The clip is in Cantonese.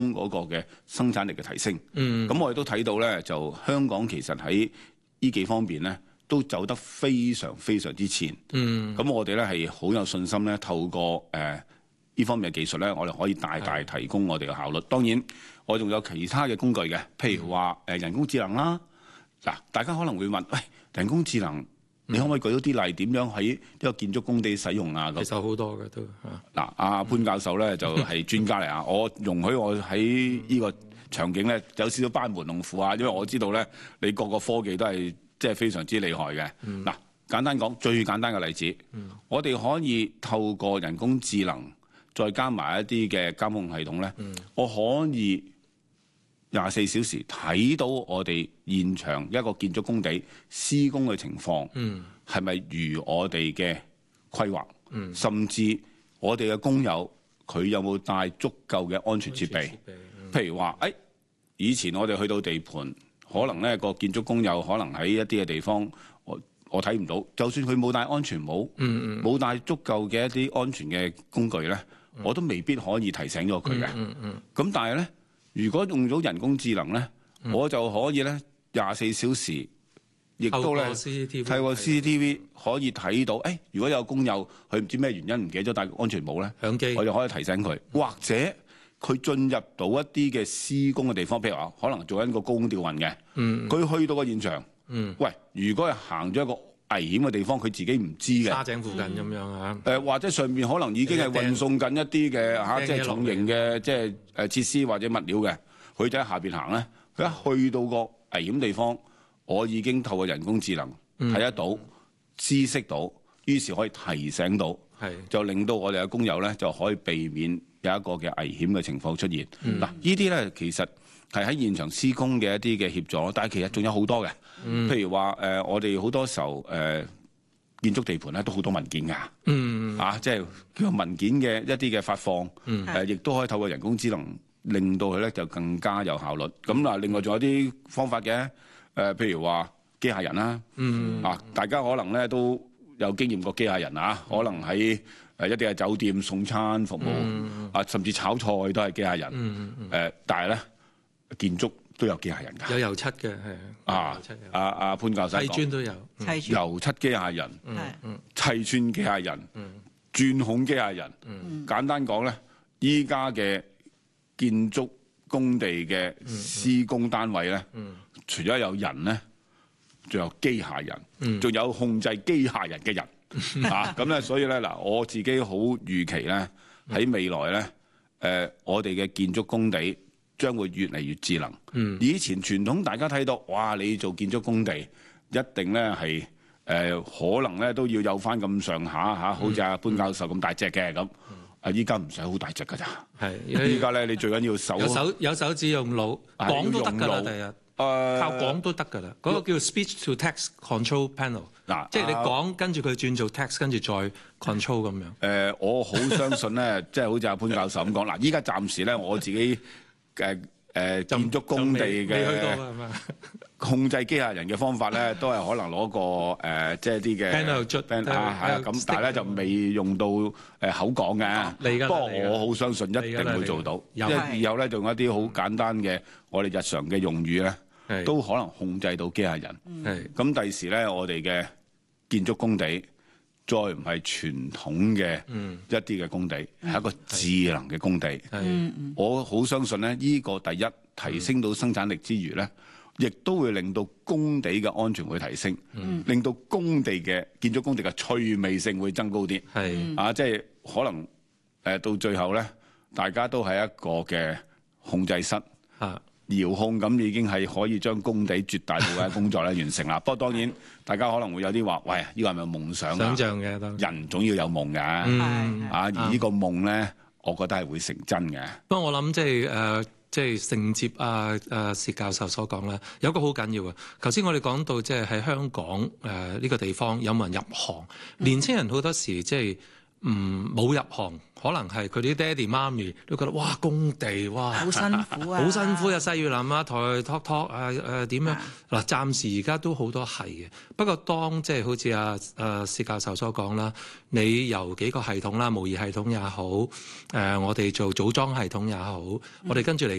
嗰個嘅生產力嘅提升。咁我哋都睇到咧，就香港其實喺呢幾方面咧，都走得非常非常之前。咁我哋咧係好有信心咧，透過呢方面嘅技術咧，我哋可以大大提供我哋嘅效率。當然，我仲有其他嘅工具嘅，譬如話人工智能啦。嗱，大家可能會問，喂，人工智能，你可唔可以舉到啲例，點樣喺呢個建築工地使用啊？ 其實好多嘅都嗱，阿潘教授咧就係專家嚟啊！我容許我喺呢個場景咧有少少班門弄斧啊，因為我知道咧你各個科技都係即係非常之厲害嘅。嗱，簡單講，最簡單嘅例子，我哋可以透過人工智能再加埋一啲嘅監控系統咧，我可以24小時睇到我哋現場一個建築工地施工嘅情況，係咪如我哋嘅規劃？甚至我哋嘅工友佢有冇帶足夠嘅安全設備？譬如話，以前我哋去到地盤，可能咧個建築工友可能喺一啲嘅地方，我睇唔到。就算佢冇帶安全帽，冇帶足夠嘅一啲安全嘅工具咧，我都未必可以提醒咗佢嘅。咁但係咧，如果用咗人工智能咧，我就可以咧24小時，亦都咧睇個 CCTV 可以睇到，如果有工友佢唔知咩原因唔記得咗帶安全帽咧，我就可以提醒佢，或者佢進入到一啲嘅施工嘅地方，譬如話可能做緊個高空吊運嘅，佢去到個現場，喂，如果係行咗一個危險嘅地方，佢自己唔知嘅， 沙井附近咁樣嚇， 或者上面可能已經係運送緊一啲嘅即係重型嘅即係設施或者物料嘅，佢就喺下邊行咧，佢一去到個危險地方，我已經透過人工智能睇得到、知識到，於是可以提醒到，就令到我哋嘅工友咧就可以避免有一個嘅危險嘅情況出現。嗱，呢啲咧其實係喺現場施工嘅一啲嘅協助，但係其實仲有好多嘅，譬如話我哋好多時候建築地盤咧都好多文件㗎，即係叫文件嘅一啲嘅發放，亦都可以透過人工智能令到佢咧就更加有效率。咁嗱，另外仲有啲方法嘅，譬如話機械人啦，大家可能咧都有經驗過機械人啊，可能喺一啲嘅酒店送餐服務，甚至炒菜都係機械人，但係咧建築都有機械人㗎， 有油漆嘅阿潘教授講， 砌磚都有， 油漆機械人，砌磚機械人，鑽孔機械人。簡單講咧，依家嘅建築工地嘅施工單位咧，除咗有人咧，仲有機械人，仲有控制機械人嘅人。咁咧，所以咧嗱，我自己好預期咧，喺未來咧，我哋嘅建築工地將會越嚟越智能。以前傳統大家睇到，哇！你做建築工地一定咧係可能咧都要有翻咁上下嚇，好似阿潘教授咁大隻嘅咁。依家唔使好大隻㗎咋。依家咧你最緊要有手指用腦講都得㗎啦，第日。靠講都得㗎啦，嗰個叫 speech to text control panel，即係你講跟住佢轉做 text，跟住再 control 咁樣。 我好相信咧，即係好似阿潘教授咁講。嗱，依家暫時咧，我自己建築工地嘅控制機械人嘅方法咧，都係可能攞個即係啲嘅 panel 咁，但係咧就未用到口講嘅。不過我好相信一定會做到，因為以後咧仲有一啲好簡單嘅我哋日常嘅用語咧。都可能控制到機械人。咁第時咧，我哋嘅建築工地再唔係傳統嘅一啲嘅工地，係一個智能嘅工地。我好相信咧，呢個第一提升到生產力之餘咧，亦都會令到工地嘅安全會提升，令到工地嘅建築工地嘅趣味性會增高啲。即係可能到最後咧，大家都係一個嘅控制室。遙控咁已經係可以將工地絕大部分嘅工作咧完成啦。不過當然，大家可能會有啲話，喂，呢個係咪夢想啊？ 想像嘅， 人總要有夢嘅。而呢個夢咧，我覺得係會成真嘅。 不過我諗即係承接薛教授所講啦，有一個好緊要嘅。頭先我哋講到即係喺香港呢個地方有冇人入行？年青人好多時即係冇入行，可能係佢啲爹哋媽咪都覺得哇工地哇好辛苦啊， 好辛苦啊，細雨林啊，抬托托啊點樣嗱？暫時而家都好多係嘅，不過當即係好似薛教授所講啦，你由幾個系統啦，模擬系統也好，我哋做組裝系統也好，我哋跟住嚟